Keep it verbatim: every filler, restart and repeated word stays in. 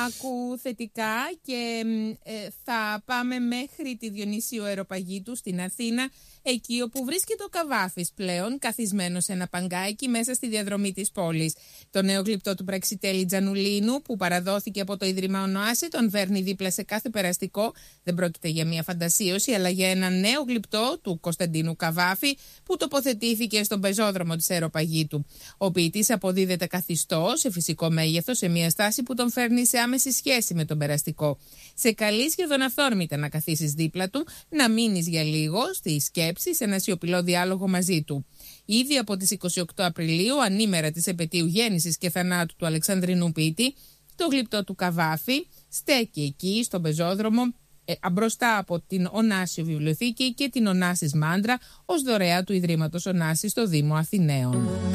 άκου θετικά και ε, θα πάμε μέχρι τη Διονύσιο Αεροπαγίτου στην Αθήνα, εκεί όπου βρίσκεται ο Καβάφης πλέον καθισμένος σε ένα παγκάκι μέσα στη διαδρομή της πόλης. Το νέο γλυπτό του Πραξιτέλη Τζανουλίνου, που παραδόθηκε από το Ίδρυμα Ονοάση, τον φέρνει δίπλα σε κάθε περαστικό. Δεν πρόκειται για μια φαντασίωση, αλλά για ένα νέο γλυπτό του Κωνσταντίνου Καβάφη, που τοποθετήθηκε στον πεζόδρομο της Αεροπαγίτου. Ο ποιητής αποδίδεται καθιστό, σε φυσικό μέγεθος, σε μια στάση που τον φέρνει σε άμεση σχέση με τον περαστικό. Σε καλεί σχεδόν αυθόρμητα να καθίσεις δίπλα του, να μείνεις για λίγο στη σκέψη, σε ένα σιωπηλό διάλογο μαζί του. Ήδη από τις είκοσι οκτώ Απριλίου, ανήμερα της επετείου γέννησης και θανάτου του Αλεξανδρινού ποιητή, το γλυπτό του Καβάφη στέκει εκεί στον πεζόδρομο, ε, μπροστά από την Ωνάσιο Βιβλιοθήκη και την Ωνάσης Μάντρα, ως δωρεά του Ιδρύματος Ωνάση στο Δήμο Αθηναίων.